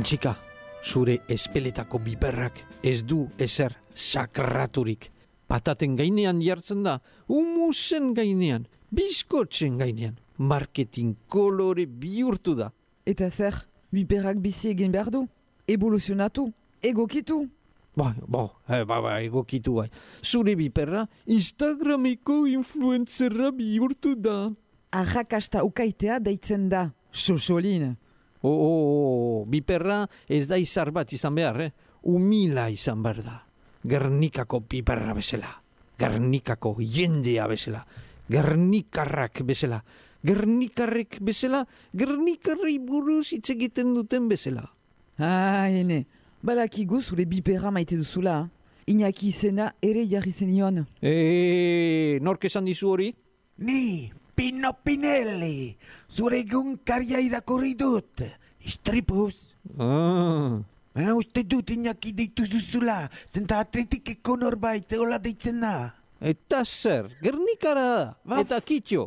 Antxika, zure espeletako biperrak ez du ezer sakraturik. Pataten gainean jartzen da, humusen gainean, bizkotzen gainean. Marketing kolore bihurtu da. Eta zer, biperrak bizi egin behar du? Evoluzionatu? Egokitu? Egokitu bai. Zure biperra Instagrameko influencerra bihurtu da. Arrakasta ukaitea deitzen da, xoxolin. Biperra ez da izar bat izan behar, Humila izan behar da. Gernikako biperra bezala. Gernikako jendea bezala. Gernikarrak bezala. Gernikarrek bezala, Gernikarrei buruz hitz egiten duten bezala. Ene, balakigu zure biperra maite duzula. Iñaki izena ere jarri zenion. Nork esan dizu hori? Ni, Pino Pinelli, zure egunkaria irakurri dut. Istripuz. Baina uste dut Iñaki deitu zuzula, zenta atletikeko norbait hola deitzen da. Eta zer, Gernikara da, eta kitxo.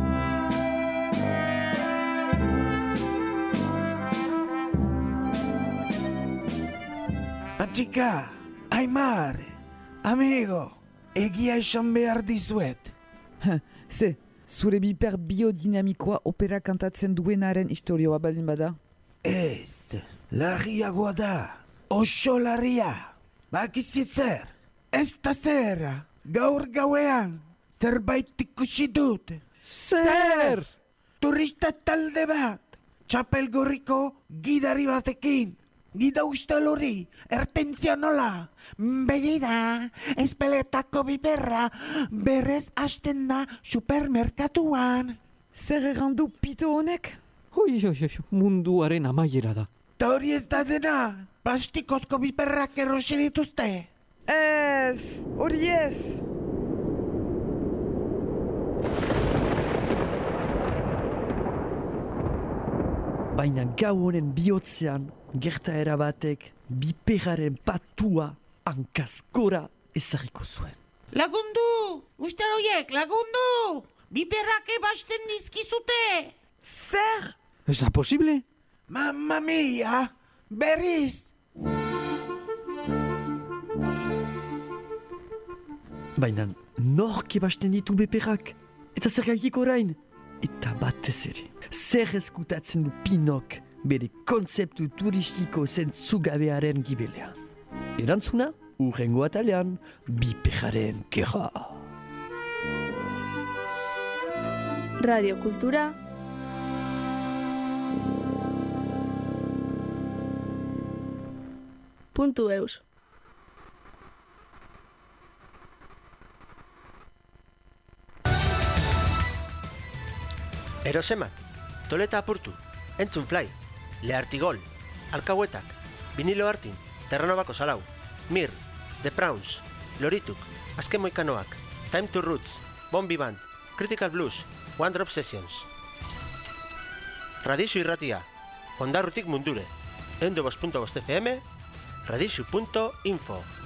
Atxika, Aimar, amigo, egia esan behar dizuet. Ze, zure biper biodinamikoa opera kantatzen duenaren historioa baldin bada? Ez, larriagoa da, oso larria. Bakizit zer, ez da zer, gaur gauean, zerbait ikusi dut. Zer! Turista talde bat, txapel gorriko gidari batekin. Gida ustel hori, ertentzia nola. Begira, espeletako biperra berrez hasten da supermerkatuan. Zer errandu pito honek? Munduaren amaiera da. Ta hori ez da dena, plastikozko biperrak erosi dituzte. Ez, hori ez. Baina gau honen bihotzean, gertaera batek biperaren patua hankazkora ezarriko zuen. Lagundu! Usteroiek, lagundu! Biperrak ebasten dizkizute! Zer? Ez da posible? Mamma mia, berriz! Baina nork ebasten ditu biperrak? Eta zer gaitik orain? Eta batez ere, zer eskutatzen du Pinok bere kontzeptu turistiko zentzugabearen gibelean. Erantzuna, urrengo atalean, biperaren gerra. Radio Kultura .eus Erosemak, Toleta apurtu, Entzun Fly, Lehartigol, Alkahuetak, Vinilo Artin, Terranobako Salau, Mir, The Prawns, Lorituk, Azken Moikanoak, Time to Roots, Bombi Band, Critical Blues, One Drop Sessions. Radixu irratia, Ondarrutik mundure, 102.5 FM, radixu.info.